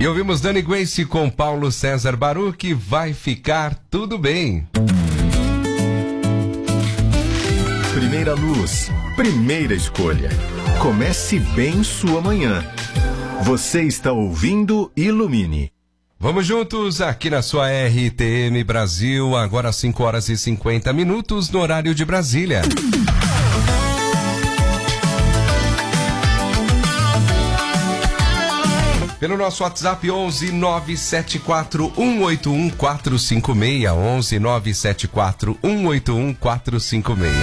E ouvimos Dani Grace com Paulo César Baruch, Vai Ficar Tudo Bem. Primeira luz, primeira escolha. Comece bem sua manhã. Você está ouvindo Ilumine. Vamos juntos aqui na sua RTM Brasil, agora 5h50 no horário de Brasília. Pelo nosso WhatsApp 11 974 181 456, 11 974 181 456.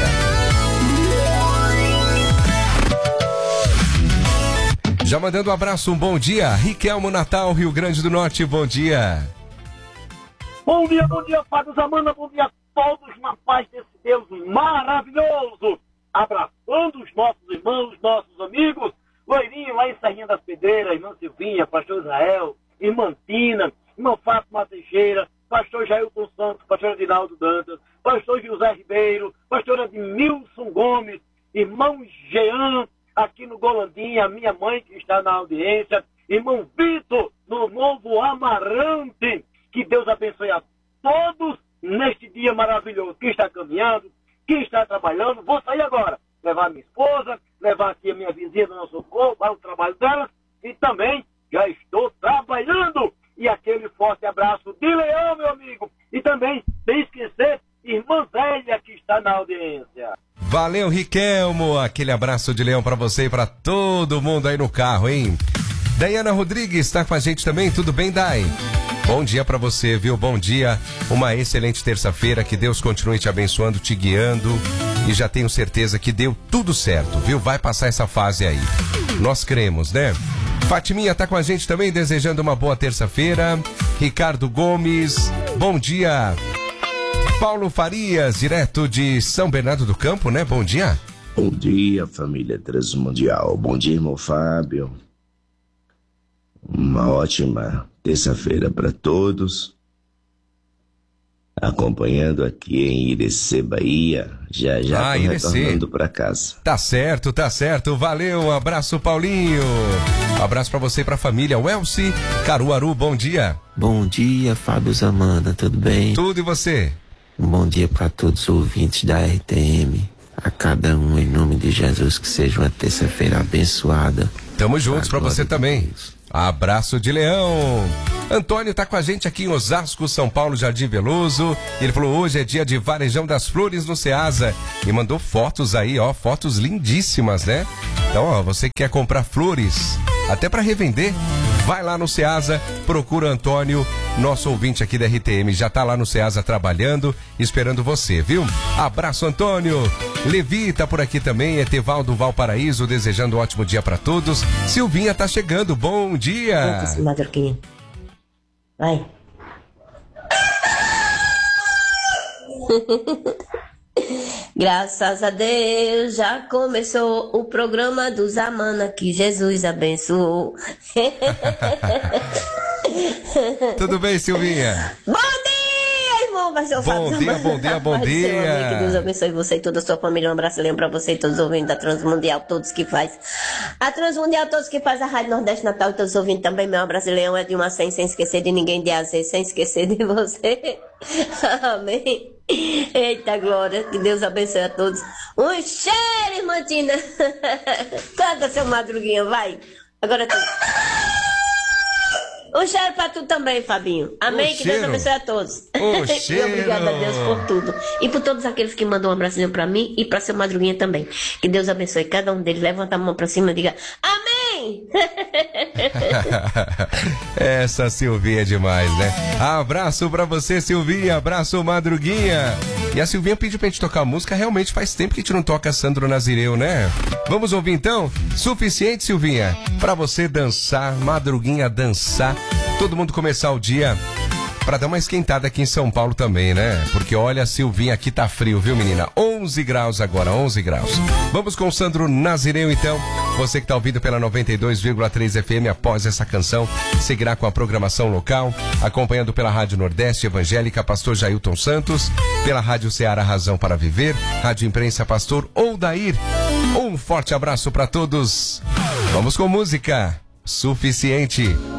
Já mandando um abraço, um bom dia. Riquelmo Natal, Rio Grande do Norte, bom dia. Bom dia, Fábio Zamana, bom dia a todos na paz desse Deus maravilhoso. Abraçando os nossos irmãos, nossos amigos, Loirinho lá em Serrinha das Pedreiras, irmã Silvinha, pastor Israel, irmã Tina, irmã Fátima Teixeira, pastor Jailton Santos, pastor Adinaldo Dantas, pastor José Ribeiro, pastor Admilson Gomes, irmão Jean, aqui no Golandinha, a minha mãe que está na audiência, irmão Vitor, no Novo Amarante, que Deus abençoe a todos neste dia maravilhoso, que está caminhando, que está trabalhando. Vou sair agora, levar minha esposa, levar aqui a minha vizinha do nosso corpo, para o trabalho dela, e também já estou trabalhando. E aquele forte abraço de Leão, meu amigo, e também, sem esquecer, irmã Zélia, que está na audiência. Valeu, Riquelmo, aquele abraço de Leão pra você e pra todo mundo aí no carro, hein? Daiana Rodrigues está com a gente também, tudo bem, Dai? Bom dia pra você, viu? Bom dia, uma excelente terça-feira, que Deus continue te abençoando, te guiando, e já tenho certeza que deu tudo certo, viu? Vai passar essa fase aí, nós cremos, né? Fatiminha tá com a gente também, desejando uma boa terça-feira. Ricardo Gomes, bom dia. Paulo Farias, direto de São Bernardo do Campo, né? Bom dia. Bom dia, família Transmundial. Bom dia, irmão Fábio. Uma ótima terça-feira para todos. Acompanhando aqui em Irecê, Bahia. Já tô retornando para casa. Tá certo. Valeu, um abraço, Paulinho. Um abraço para você e pra família. Welcy, Caruaru, bom dia. Bom dia, Fábio Zamana, tudo bem? Tudo e você? Um bom dia para todos os ouvintes da RTM, a cada um em nome de Jesus, que seja uma terça-feira abençoada. Tamo juntos para você também. Abraço de Leão. Antônio tá com a gente aqui em Osasco, São Paulo, Jardim Veloso. Ele falou, hoje é dia de Varejão das Flores no Ceasa. E mandou fotos aí, ó, fotos lindíssimas, né? Então, ó, você que quer comprar flores, até para revender, vai lá no Ceasa, procura Antônio, nosso ouvinte aqui da RTM, já tá lá no Ceasa trabalhando, esperando você, viu? Abraço, Antônio. Levi tá por aqui também, Etevaldo Valparaíso, desejando um ótimo dia para todos. Silvinha tá chegando, bom dia. Madruguinha. Vai. Graças a Deus já começou o programa do Zamana, que Jesus abençoou. Tudo bem, Silvinha? Bom dia, irmão! Vai ser o Fábio Zamana. Bom dia. Que Deus abençoe você e toda a sua família. Um abraço pra você e todos os ouvintes da Transmundial, todos que faz. A Transmundial, todos que faz a Rádio Nordeste Natal e todos os ouvintes também. Meu abraço, Leão, é de uma sem esquecer de ninguém, de AZ, sem esquecer de você. Amém. Eita glória, que Deus abençoe a todos. Um cheiro, irmã Tina. Canta, seu Madruguinha, vai. Agora tu. Um cheiro pra tu também, Fabinho. Amém, que Deus abençoe a todos. E obrigada a Deus por tudo. E por todos aqueles que mandam um abracinho pra mim e pra seu Madruguinha também. Que Deus abençoe cada um deles. Levanta a mão pra cima e diga amém. Essa Silvinha é demais, né? Abraço pra você, Silvinha. Abraço, Madruguinha. E a Silvinha pediu pra gente tocar música. Realmente faz tempo que a gente não toca Sandro Nazireu, né? Vamos ouvir então? Suficiente, Silvinha, pra você dançar, Madruguinha dançar. Todo mundo começar o dia pra dar uma esquentada aqui em São Paulo também, né? Porque olha, Silvinha, aqui tá frio, viu, menina? 11 graus agora, 11 graus. Vamos com o Sandro Nazireu, então. Você que tá ouvindo pela 92,3 FM, após essa canção, seguirá com a programação local, acompanhando pela Rádio Nordeste Evangélica Pastor Jailton Santos, pela Rádio Ceará Razão para Viver, Rádio Imprensa Pastor Odair. Um forte abraço pra todos. Vamos com música. Suficiente.